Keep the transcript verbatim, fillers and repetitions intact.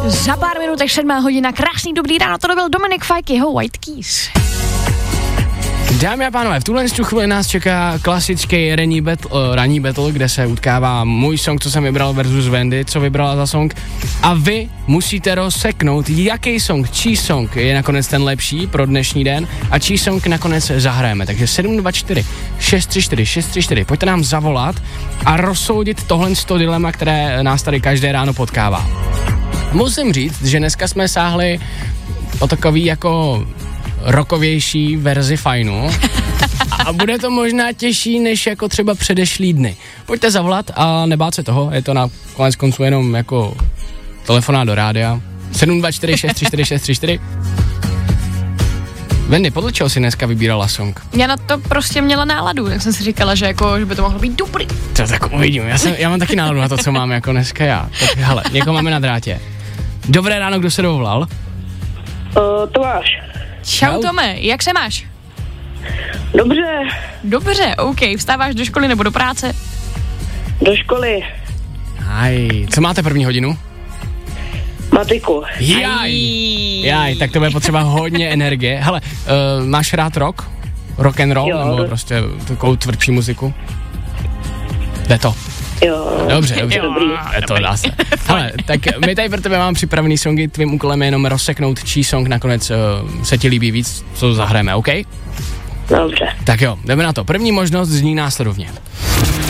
Za pár minutech sedmá hodina, krásný dobrý ráno, to byl Dominik Fike, jeho White Keys. Dámy a pánové, v tuhle chvíli nás čeká klasický ranní battle, uh, ranní battle, kde se utkává můj song, co jsem vybral versus Wendy, co vybrala za song. A vy musíte rozseknout, jaký song, čí song je nakonec ten lepší pro dnešní den a čí song nakonec zahrajeme. Takže sedm dva čtyři šest tři čtyři šest tři čtyři, pojďte nám zavolat a rozsoudit tohle sto dilema, které nás tady každé ráno potkává. Musím říct, že dneska jsme sáhli o takový jako rockovější verzi fajnu a bude to možná těžší než jako třeba předešlý dny. Pojďte zavolat a nebát se toho, je to na konec konců jenom jako telefonát do rádia. sedm dva čtyři šest tři čtyři šest tři čtyři. Wendy, podle čeho jsi dneska vybírala song? Já na to prostě měla náladu, tak jsem si říkala, že, jako, že by to mohlo být dobrý. To tak uvidím, já, jsem, já mám taky náladu na to, co mám jako dneska já. Tak hele, někoho máme na drátě. Dobré ráno, kdo se dovolal? Uh, Tomáš. Čau, Čau Tome, jak se máš? Dobře. Dobře, OK, vstáváš do školy nebo do práce? Do školy. Aj, co máte první hodinu? Matiku. Jaj, jaj, tak to bude potřeba hodně energie. Hele, uh, máš rád rock? Rock and roll? Jo, nebo do... prostě takovou tvrdší muziku? Jde to. Jo. Dobře, dobře. Dobrý. Je to, dá se. Hele, tak my tady pro tebe mám připravený songy, tvým úkolem je jenom rozseknout, čí song nakonec uh, se ti líbí víc, co zahrajeme, OK? Dobře. Tak jo, jdeme na to. První možnost zní následovně.